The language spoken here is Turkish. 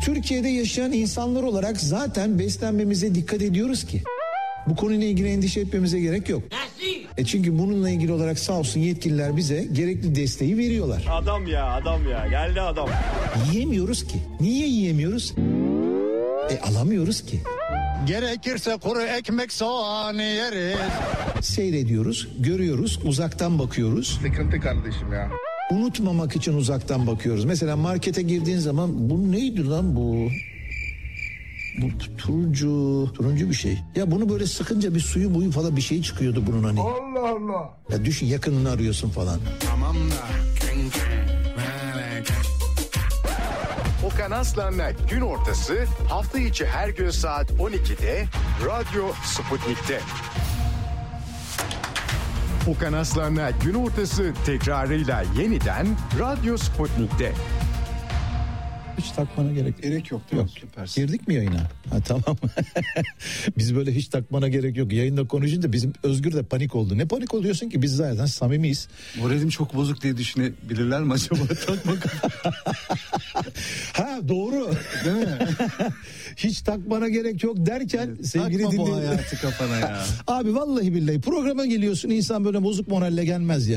Türkiye'de yaşayan insanlar olarak zaten beslenmemize dikkat ediyoruz ki. Bu konuyla ilgili endişe etmemize gerek yok. Çünkü bununla ilgili olarak sağ olsun yetkililer bize gerekli desteği veriyorlar. Adam ya geldi adam. Yiyemiyoruz ki. Niye yiyemiyoruz? Alamıyoruz ki. Gerekirse kuru ekmek soğan yeriz. Seyrediyoruz, görüyoruz, uzaktan bakıyoruz. Sıkıntı kardeşim ya. Unutmamak için uzaktan bakıyoruz. Mesela markete girdiğin zaman bu neydi lan bu? Bu turuncu bir şey. Ya bunu böyle sıkınca bir suyu buyu falan bir şey çıkıyordu bunun hani. Allah Allah. Ya düşün, yakınını arıyorsun falan. Tamam da. Okan Aslan'la gün ortası hafta içi her gün saat 12'de Radyo Sputnik'te. Okan Aslan'la gün ortası tekrarıyla yeniden Radyo Sputnik'te. Hiç takmana gerek yok. Süpersin. Girdik mi yayına? Ha, tamam. Biz böyle hiç takmana gerek yok. Yayında konuşunca bizim Özgür de panik oldu. Ne panik oluyorsun ki? Biz zaten samimiyiz. Moralim çok bozuk diye düşünebilirler mi acaba? Ha doğru. Değil mi? Hiç takmana gerek yok derken sevgili Takma bu dinleyiciler. hayatı kafana ya. Abi vallahi billahi programa geliyorsun, insan böyle bozuk moralle gelmez ya.